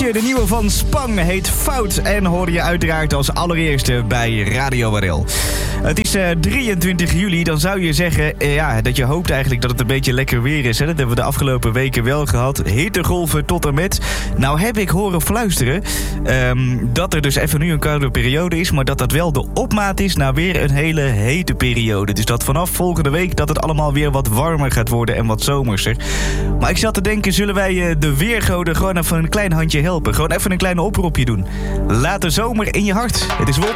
liedje, de nieuwe van Spang, heet Fout en hoorde je uiteraard als allereerste bij Radio Warel. Het is 23 juli, dan zou je zeggen dat je hoopt eigenlijk dat het een beetje lekker weer is. Hè? Dat hebben we de afgelopen weken wel gehad. Hittegolven tot en met. Nou heb ik horen fluisteren dat er dus even nu een koude periode is, maar dat wel de opmaat is naar weer een hele hete periode. Dus dat vanaf volgende week dat het allemaal weer wat warmer gaat worden en wat zomerser. Maar ik zat te denken, zullen wij de weergoden gewoon even een klein handje helpen? Gewoon even een klein oproepje doen. Laat de zomer in je hart. Het is Wolter.